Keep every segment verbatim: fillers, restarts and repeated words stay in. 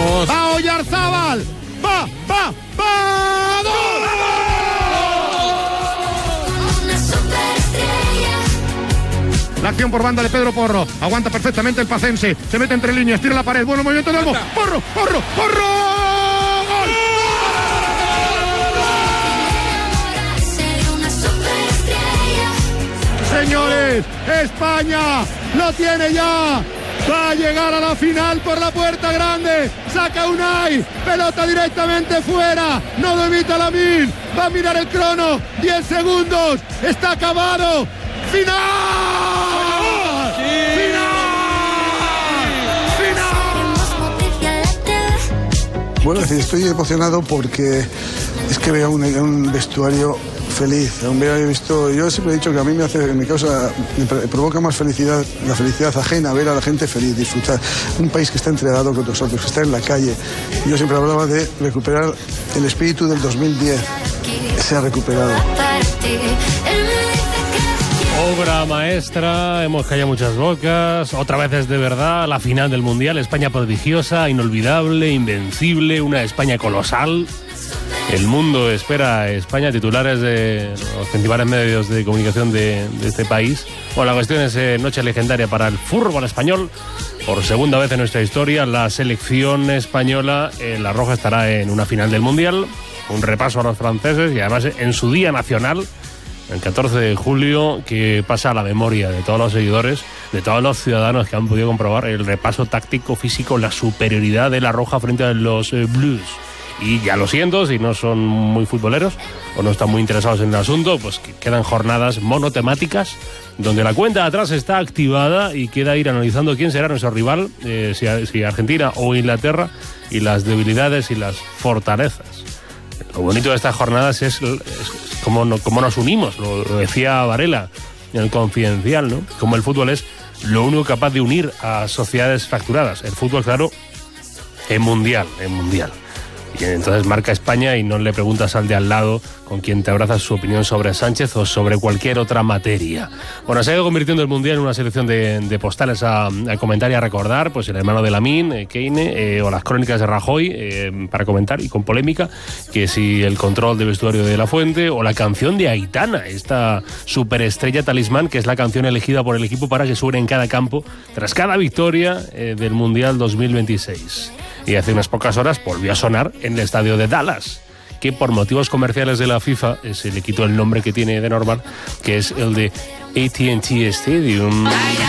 Vamos. ¡A Oyarzábal! ¡Va, va, va! ¡Gol! La acción por banda de Pedro Porro. Aguanta perfectamente el pacense. Se mete entre líneas, tira la pared. Bueno movimiento de Olmo. ¡Porro, Porro, Porro! ¡Gol! Señores, España lo tiene ya. Va a llegar a la final por la puerta grande. Saca Unai. Pelota directamente fuera. No demita Lamine. Va a mirar el crono. diez segundos. Está acabado. ¡Final! Sí. ¡Final! ¡Final! Bueno, es decir, estoy emocionado porque es que veo un, un vestuario feliz. Aún he visto, yo siempre he dicho que a mí me hace, me causa, me provoca más felicidad, la felicidad ajena, ver a la gente feliz, disfrutar. Un país que está entregado con nosotros, que está en la calle. Yo siempre hablaba de recuperar el espíritu del dos mil diez. Se ha recuperado. Obra maestra, hemos callado muchas bocas, otra vez es de verdad la final del Mundial, España prodigiosa, inolvidable, invencible, una España colosal. El mundo espera a España, titulares de los principales medios de comunicación de, de este país. Bueno, la cuestión es eh, noche legendaria para el fútbol español. Por segunda vez en nuestra historia, la selección española, eh, la roja, estará en una final del Mundial. Un repaso a los franceses y además en su día nacional, el catorce de julio, que pasa a la memoria de todos los seguidores, de todos los ciudadanos que han podido comprobar el repaso táctico, físico, la superioridad de la roja frente a los eh, blues. Y ya lo siento, si no son muy futboleros o no están muy interesados en el asunto, pues que quedan jornadas monotemáticas donde la cuenta de atrás está activada y queda ir analizando quién será nuestro rival, eh, si, si Argentina o Inglaterra, y las debilidades y las fortalezas. Lo bonito de estas jornadas es, es cómo, no, cómo nos unimos, lo, lo decía Varela en el Confidencial, ¿no? Como el fútbol es lo único capaz de unir a sociedades fracturadas. El fútbol, claro, es mundial, es mundial. Y entonces marca España y no le preguntas al de al lado con quien te abrazas su opinión sobre Sánchez o sobre cualquier otra materia. Bueno, se ha ido convirtiendo el Mundial en una selección de, de postales a, a comentar y a recordar, pues el hermano de Lamine, eh, Keine, eh, o las crónicas de Rajoy, eh, para comentar y con polémica, que si el control de vestuario de La Fuente o la canción de Aitana, esta superestrella talismán, que es la canción elegida por el equipo para que suene en cada campo tras cada victoria eh, del Mundial dos mil veintiséis. Y hace unas pocas horas volvió a sonar en el estadio de Dallas, que por motivos comerciales de la FIFA se le quitó el nombre que tiene de normal, que es el de A T and T Stadium.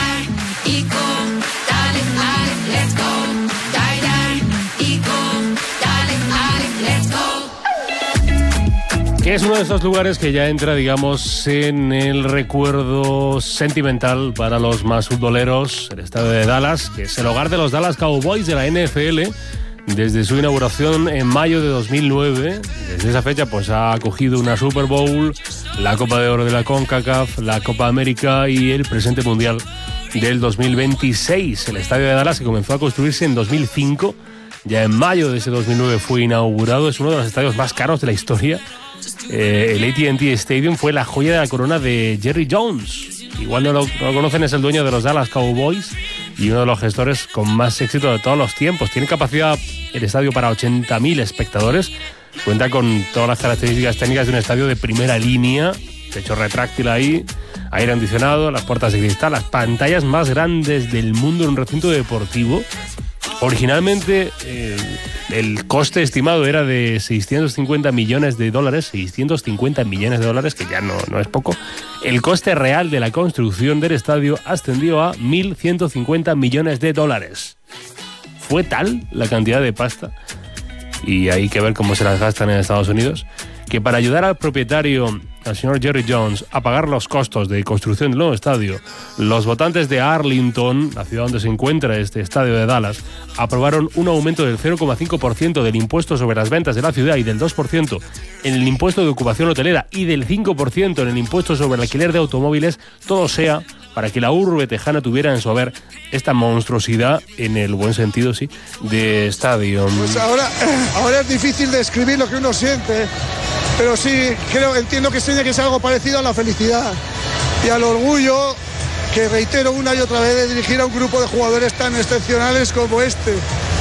Que es uno de esos lugares que ya entra, digamos, en el recuerdo sentimental para los más futboleros, el estadio de Dallas, que es el hogar de los Dallas Cowboys de la N F L, desde su inauguración en mayo de dos mil nueve. Desde esa fecha pues ha acogido una Super Bowl, la Copa de Oro de la CONCACAF, la Copa América y el presente Mundial del dos mil veintiséis. El estadio de Dallas, que comenzó a construirse en dos mil cinco, ya en mayo de ese dos mil nueve fue inaugurado, es uno de los estadios más caros de la historia. Eh, el A T and T Stadium fue la joya de la corona de Jerry Jones. Igual no lo, no lo conocen, es el dueño de los Dallas Cowboys y uno de los gestores con más éxito de todos los tiempos. Tiene capacidad el estadio para ochenta mil espectadores. Cuenta con todas las características técnicas de un estadio de primera línea. Techo retráctil ahí, aire acondicionado, las puertas de cristal, las pantallas más grandes del mundo en un recinto deportivo. Originalmente eh, el coste estimado era de seiscientos cincuenta millones de dólares, seiscientos cincuenta millones de dólares, que ya no, no es poco. El coste real de la construcción del estadio ascendió a mil ciento cincuenta millones de dólares. Fue tal la cantidad de pasta, y hay que ver cómo se las gastan en Estados Unidos, que para ayudar al propietario, al señor Jerry Jones, a pagar los costos de construcción del nuevo estadio, los votantes de Arlington, la ciudad donde se encuentra este estadio de Dallas, aprobaron un aumento del cero coma cinco por ciento del impuesto sobre las ventas de la ciudad y del dos por ciento en el impuesto de ocupación hotelera y del cinco por ciento en el impuesto sobre el alquiler de automóviles, todo sea para que la urbe tejana tuviera en su haber esta monstruosidad, en el buen sentido, sí, de estadio. Pues ahora, ahora es difícil describir lo que uno siente, pero sí, creo, entiendo que tiene que ser algo parecido a la felicidad y al orgullo, que reitero una y otra vez, de dirigir a un grupo de jugadores tan excepcionales como este.